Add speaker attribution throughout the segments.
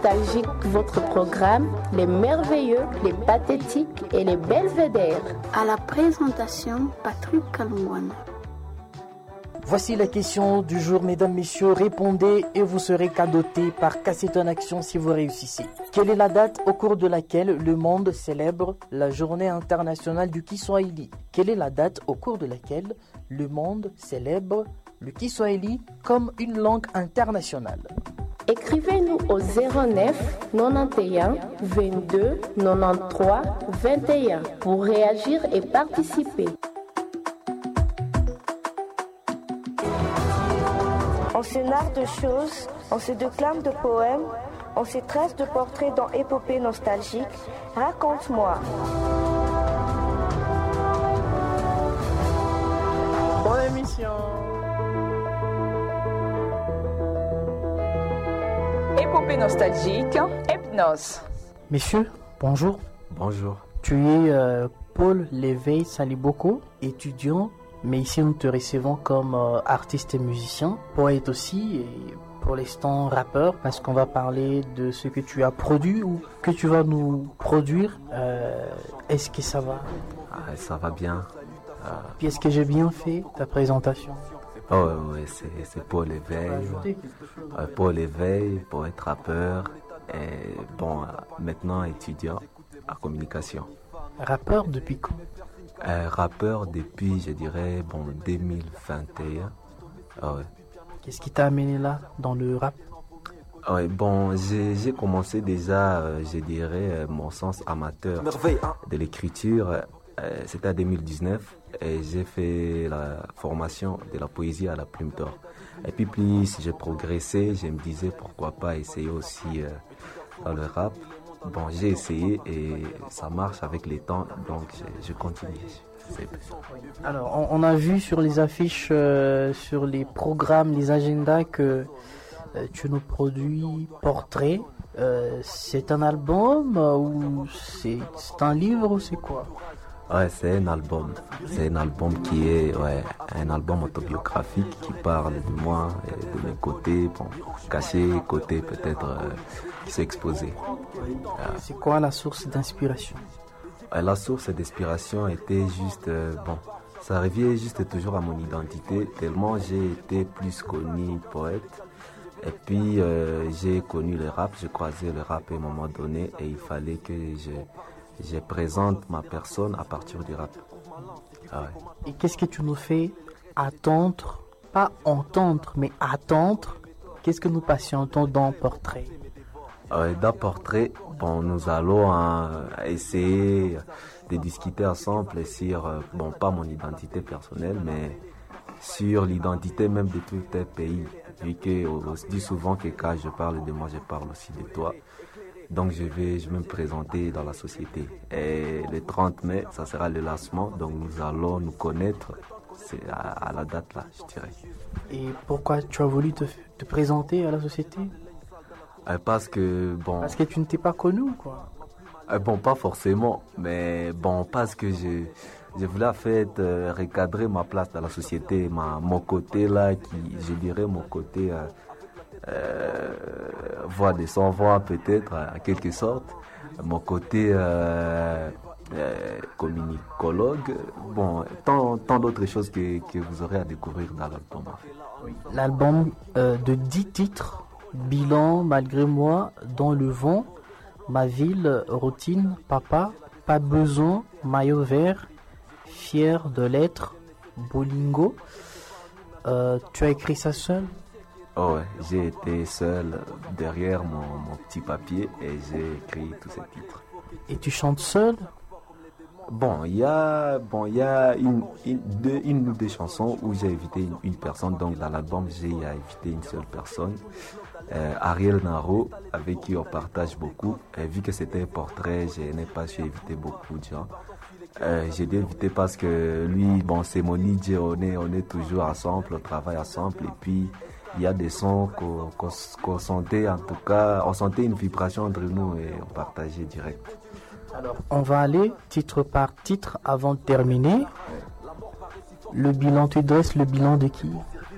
Speaker 1: Nostalgique, votre programme, les merveilleux, les pathétiques et les belvédères.
Speaker 2: À la présentation, Patrick Kalungwana.
Speaker 3: Voici la question du jour, mesdames, messieurs. Répondez et vous serez cadeauté par Cassette en Action si vous réussissez. Quelle est la date au cours de laquelle le monde célèbre la journée internationale du Kiswahili? Quelle est la date au cours de laquelle le monde célèbre le Kiswahili comme une langue internationale?
Speaker 1: Écrivez-nous au 09 91 22 93 21 pour réagir et participer.
Speaker 4: On se narre de choses, on se déclame de poèmes, on se trace de portraits dans épopées nostalgiques. Raconte-moi.
Speaker 3: Bonne émission.
Speaker 5: Épopée nostalgique, Hypnose.
Speaker 3: Messieurs, bonjour.
Speaker 6: Bonjour.
Speaker 3: Tu es Paul Léveille Saliboko, étudiant, mais ici nous te recevons comme artiste et musicien, poète aussi, et pour l'instant rappeur, parce qu'on va parler de ce que tu as produit ou que tu vas nous produire. Est-ce que ça va?
Speaker 6: Ça va bien.
Speaker 3: Puis est-ce que j'ai bien fait ta présentation?
Speaker 6: Oh oui, c'est Paul Léveille. Paul Léveille, poète rappeur, et maintenant étudiant en communication.
Speaker 3: Rappeur depuis quand?
Speaker 6: Rappeur depuis, je dirais, 2021. Ouais.
Speaker 3: Qu'est-ce qui t'a amené là, dans le rap?
Speaker 6: Ouais, j'ai commencé déjà, je dirais, mon sens amateur de l'écriture. C'était en 2019 et j'ai fait la formation de la poésie à la plume d'or. Et puis plus j'ai progressé, je me disais pourquoi pas essayer aussi dans le rap. J'ai essayé et ça marche avec les temps, donc je continue.
Speaker 3: Alors, on a vu sur les affiches, sur les programmes, les agendas que tu nous produis portraits. C'est un album ou c'est un livre ou c'est quoi?
Speaker 6: Ouais, c'est un album. C'est un album qui est un album autobiographique qui parle de moi, de mes côtés, cachés, côtés peut-être qui sont exposés.
Speaker 3: C'est quoi la source d'inspiration?
Speaker 6: La source d'inspiration était juste, ça revient juste toujours à mon identité, tellement j'ai été plus connu poète. Et puis j'ai connu le rap, j'ai croisé le rap à un moment donné et il fallait que je présente ma personne à partir du rap. Ah ouais.
Speaker 3: Et qu'est-ce que tu nous fais attendre, pas entendre, mais attendre? Qu'est-ce que nous patientons dans Portrait?
Speaker 6: Dans Portrait, nous allons essayer de discuter ensemble sur, pas mon identité personnelle, mais sur l'identité même de tout un pays. Vu qu'on se dit souvent que quand je parle de moi, je parle aussi de toi. Donc je vais me présenter dans la société. Et le 30 mai, ça sera le lancement. Donc nous allons nous connaître. C'est à la date là, je dirais.
Speaker 3: Et pourquoi tu as voulu te présenter à la société?
Speaker 6: Parce que
Speaker 3: Parce que tu ne t'es pas connu ou quoi?
Speaker 6: Pas forcément. Mais parce que je voulais en fait recadrer ma place dans la société. Mon côté là, je dirais mon côté... voix de sans voix peut-être en quelque sorte, mon côté communicologue, tant d'autres choses que vous aurez à découvrir dans l'album.
Speaker 3: L'album de 10 titres, Bilan, Malgré moi, Dans le vent, Ma ville, Routine, Papa, Pas besoin, Maillot vert, Fier de l'être, Bolingo. Tu as écrit ça seul?
Speaker 6: Oh ouais, j'ai été seul derrière mon petit papier et j'ai écrit tous ces titres.
Speaker 3: Et tu chantes seul?
Speaker 6: Il y a une ou deux chansons où j'ai invité une personne. Donc dans l'album, j'ai invité une seule personne, Ariel Naro, avec qui on partage beaucoup. Et vu que c'était un portrait, je n'ai pas su inviter beaucoup de gens. J'ai dû inviter parce que lui, c'est mon DJ, on est toujours ensemble, on travaille ensemble et puis il y a des sons qu'on sentait, en tout cas, on sentait une vibration entre nous et on partageait direct.
Speaker 3: Alors, on va aller titre par titre avant de terminer. Le bilan, tu dresses le bilan de qui?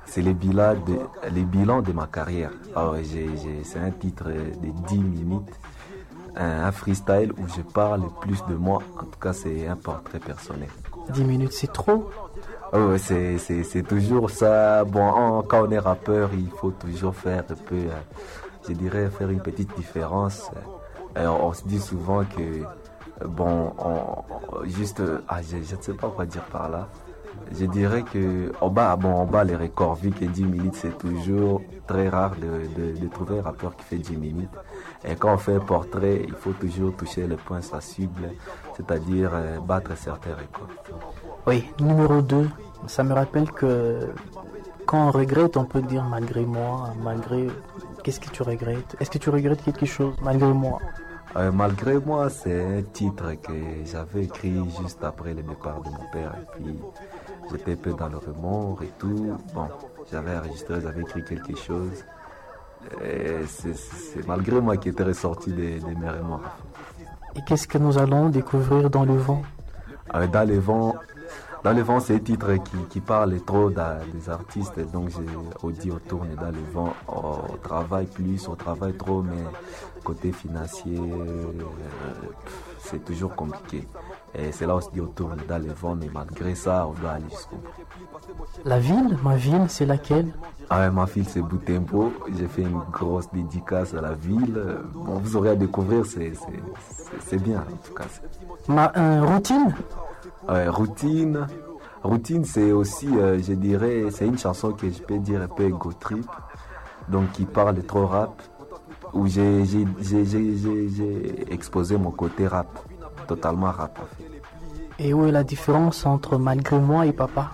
Speaker 6: c'est les bilans de ma carrière. Alors, c'est un titre de 10 minutes, un freestyle où je parle plus de moi. En tout cas, c'est un portrait personnel.
Speaker 3: 10 minutes, c'est trop?
Speaker 6: Oh, c'est toujours ça. Bon, quand on est rappeur, il faut toujours faire un peu, je dirais, faire une petite différence. On se dit souvent que, bon, juste, je ne sais pas quoi dire par là. Je dirais que on bat les records, vu que 10 minutes, c'est toujours très rare de trouver un rappeur qui fait 10 minutes. Et quand on fait un portrait, il faut toujours toucher le point sensible, c'est-à-dire battre certains records.
Speaker 3: Oui, numéro 2, ça me rappelle que quand on regrette, on peut dire malgré moi, malgré... Qu'est-ce que tu regrettes? Est-ce que tu regrettes quelque chose malgré moi?
Speaker 6: Malgré moi, c'est un titre que j'avais écrit juste après le départ de mon père. Et puis, j'étais un peu dans le remords et tout. Bon, j'avais enregistré, j'avais écrit quelque chose. Et c'est malgré moi qui était ressorti de mes remords.
Speaker 3: Et qu'est-ce que nous allons découvrir dans le vent?
Speaker 6: Dans le vent, c'est un titre qui parle trop des artistes. Donc, j'ai dit on tourne dans le vent. On travaille trop, mais côté financier, c'est toujours compliqué. Et c'est là où on se dit on tourne dans le vent, mais malgré ça, on doit aller jusqu'au bout.
Speaker 3: Ma ville, c'est laquelle?
Speaker 6: Ma ville, c'est Butembo. J'ai fait une grosse dédicace à la ville. Bon, vous aurez à découvrir, c'est bien en tout cas.
Speaker 3: Routine?
Speaker 6: Routine, c'est aussi, je dirais, c'est une chanson que je peux dire un peu ego trip, donc qui parle trop rap, où j'ai exposé mon côté rap, totalement rap en fait.
Speaker 3: Et où est la différence entre Malgré moi et Papa?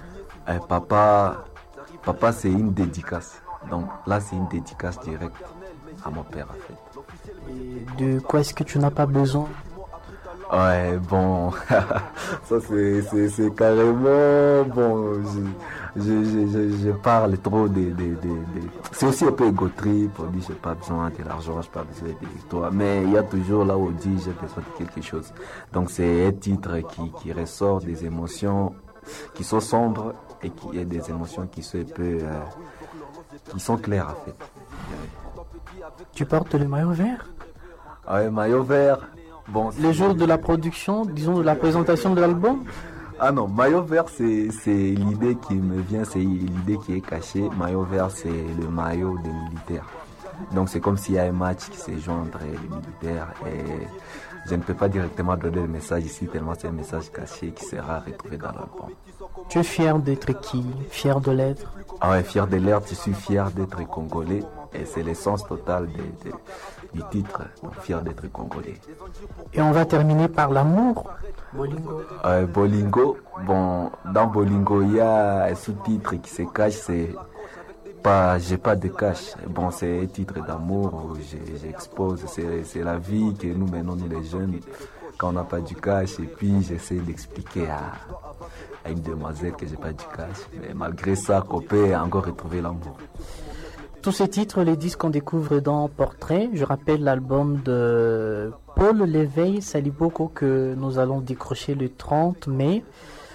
Speaker 6: Papa, c'est une dédicace, donc là c'est une dédicace directe à mon père en fait.
Speaker 3: Et de quoi est-ce que tu n'as pas besoin?
Speaker 6: Ouais, bon, ça c'est carrément, bon, je parle trop c'est aussi un peu ego trip, on dit j'ai pas besoin de l'argent, j'ai pas besoin de victoire, mais il y a toujours là où on dit j'ai besoin de quelque chose. Donc c'est un titre qui ressort des émotions qui sont sombres et qui est des émotions qui sont un peu, qui sont claires en fait.
Speaker 3: Tu portes le maillot vert?
Speaker 6: Ouais, maillot vert. Bon,
Speaker 3: les jours de la production, disons de la présentation de l'album?
Speaker 6: Ah non, maillot vert, c'est l'idée qui me vient, c'est l'idée qui est cachée. Maillot vert, c'est le maillot des militaires. Donc c'est comme s'il y a un match qui se joint entre les militaires et je ne peux pas directement donner le message ici tellement c'est un message caché qui sera retrouvé dans l'album.
Speaker 3: Tu es fier d'être qui? Fier de l'être?
Speaker 6: Ah ouais, fier de l'être, je suis fier d'être congolais et c'est l'essence totale du titre, donc fier d'être congolais.
Speaker 3: Et on va terminer par l'amour. Bolingo.
Speaker 6: Bolingo, bon, dans Bolingo, il y a un sous-titre qui se cache, c'est pas, j'ai pas de cash. Bon, c'est un titre d'amour où j'expose, c'est la vie que nous menons, nous les jeunes, quand on n'a pas du cash, et puis j'essaie d'expliquer à une demoiselle que j'ai pas du cash, mais malgré ça, Copé a encore retrouvé l'amour.
Speaker 3: Tous ces titres, les disques qu'on découvre dans Portrait, je rappelle l'album de Paul Léveil Saliboko que nous allons décrocher le 30 mai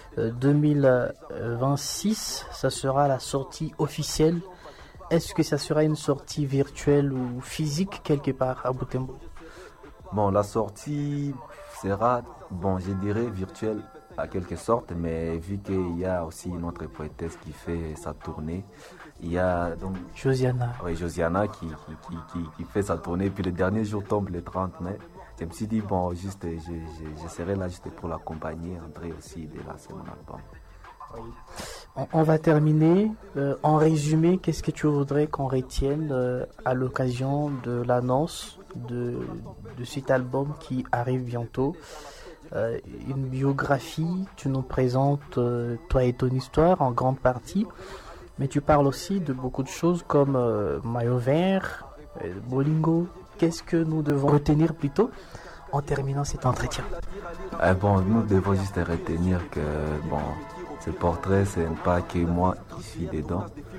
Speaker 3: 2026. Ça sera la sortie officielle. Est-ce que ça sera une sortie virtuelle ou physique quelque part à Butembo?
Speaker 6: Bon, la sortie sera, bon, je dirais virtuelle à quelque sorte, mais vu qu'il y a aussi une autre poétesse qui fait sa tournée, il y a donc
Speaker 3: Josiana.
Speaker 6: Oui, Josiana qui fait sa tournée. Puis le dernier jour tombe le 30 mai. Je me suis dit, bon, juste, je serai là juste pour l'accompagner. André aussi, de là, c'est mon album.
Speaker 3: On va terminer. En résumé, qu'est-ce que tu voudrais qu'on retienne à l'occasion de l'annonce de cet album qui arrive bientôt? Une biographie, tu nous présentes toi et ton histoire en grande partie. Mais tu parles aussi de beaucoup de choses comme maillot vert, Bolingo. Qu'est-ce que nous devons retenir plutôt en terminant cet entretien?
Speaker 6: Bon, nous devons juste retenir que bon, ce portrait, ce n'est pas que moi qui suis dedans.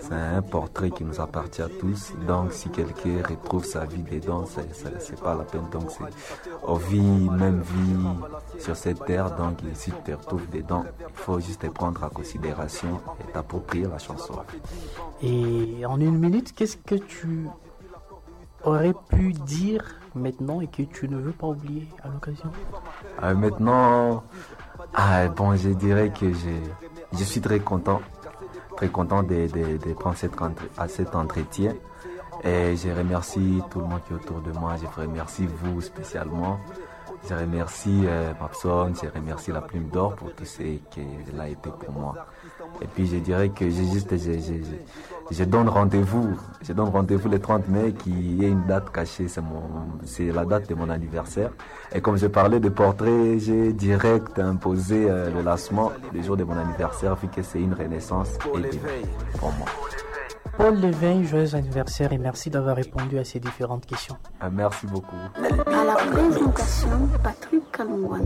Speaker 6: c'est un portrait qui nous appartient à tous. Donc si quelqu'un retrouve sa vie dedans, c'est pas la peine. Donc on vit même vie sur cette terre. Donc si tu te retrouves dedans, il faut juste te prendre en considération et t'approprier la chanson.
Speaker 3: Et en une minute, qu'est-ce que tu aurais pu dire maintenant et que tu ne veux pas oublier à l'occasion?
Speaker 6: Maintenant, je dirais que je suis très content de prendre cet entretien. Et je remercie tout le monde qui est autour de moi. Je vous remercie vous spécialement. Je remercie Mapson, je remercie la Plume d'Or pour tout ce qu'elle a été pour moi. Et puis je dirais que je donne rendez-vous le 30 mai qui est une date cachée, c'est la date de mon anniversaire. Et comme je parlais de portrait, j'ai direct imposé le lancement le jour de mon anniversaire vu que c'est une renaissance et pour moi.
Speaker 3: Paul Léveille, joyeux anniversaire et merci d'avoir répondu à ces différentes questions.
Speaker 6: Merci beaucoup.
Speaker 2: À la présentation, Patrick Kalungwana.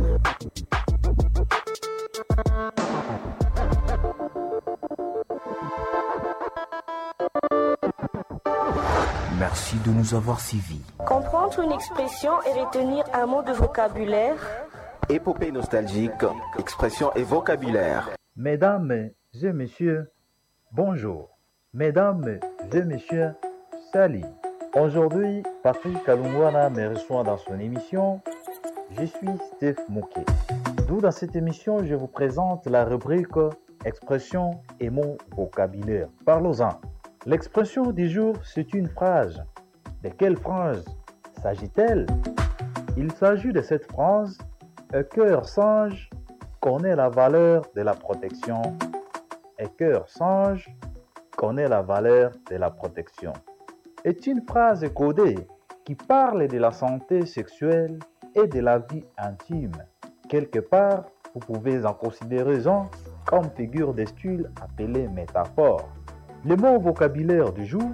Speaker 7: Merci de nous avoir suivis.
Speaker 4: Comprendre une expression et retenir un mot de vocabulaire.
Speaker 8: Épopée nostalgique, expression et vocabulaire.
Speaker 9: Mesdames et messieurs, bonjour. Mesdames et messieurs, salut. Aujourd'hui, Patrick Kalungwana me reçoit dans son émission. Je suis Steph Mouké. D'où dans cette émission, je vous présente la rubrique expression et mots vocabulaire. Parlons-en. L'expression du jour, c'est une phrase. De quelle phrase s'agit-elle? Il s'agit de cette phrase « Un cœur sage connaît la valeur de la protection. » Un cœur sage connaît la valeur de la protection. Est une phrase codée qui parle de la santé sexuelle et de la vie intime. Quelque part, vous pouvez en considérer un comme figure de style appelée métaphore. Le mot vocabulaire du jour,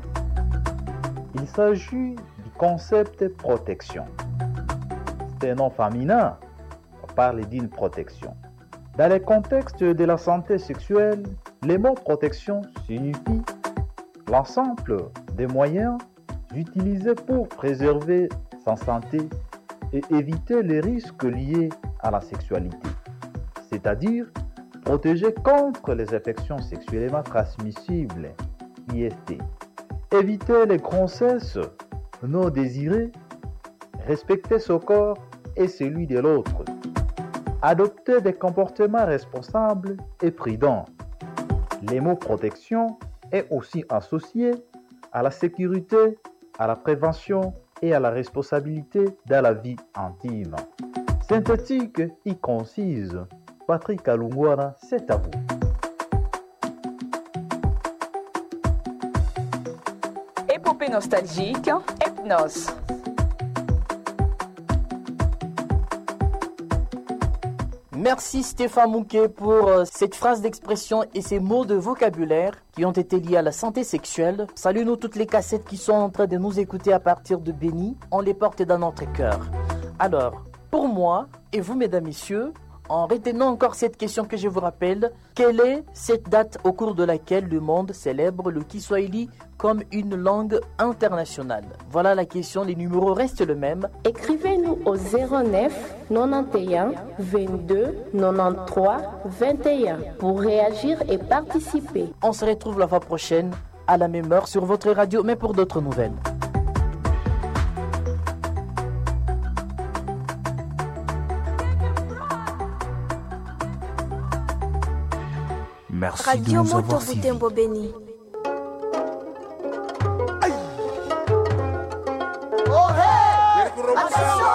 Speaker 9: il s'agit du concept protection. C'est un nom féminin, on parle d'une protection. Dans le contexte de la santé sexuelle, le mot protection signifie l'ensemble des moyens utilisés pour préserver sa santé et éviter les risques liés à la sexualité, c'est-à-dire protéger contre les infections sexuellement transmissibles, IST, éviter les grossesses non désirées, respecter son corps et celui de l'autre, adopter des comportements responsables et prudents. Le mot protection est aussi associé à la sécurité, à la prévention et à la responsabilité dans la vie intime. Synthétique et concise, Patrick Kalungwana, c'est à vous.
Speaker 5: Épopée nostalgique, Epnos.
Speaker 3: Merci Stéphane Mouké pour cette phrase d'expression et ces mots de vocabulaire qui ont été liés à la santé sexuelle. Salut-nous toutes les cassettes qui sont en train de nous écouter à partir de Béni. On les porte dans notre cœur. Alors, pour moi et vous mesdames, messieurs, en retenant encore cette question que je vous rappelle, quelle est cette date au cours de laquelle le monde célèbre le Kiswahili comme une langue internationale? Voilà la question, les numéros restent le même.
Speaker 1: Écrivez-nous au 09 91 22 93 21 pour réagir et participer.
Speaker 3: On se retrouve la fois prochaine à la même heure sur votre radio, mais pour d'autres nouvelles.
Speaker 7: Merci
Speaker 10: Radio
Speaker 7: de nous avoir
Speaker 10: Moto
Speaker 7: suivis.
Speaker 10: Butembo Béni.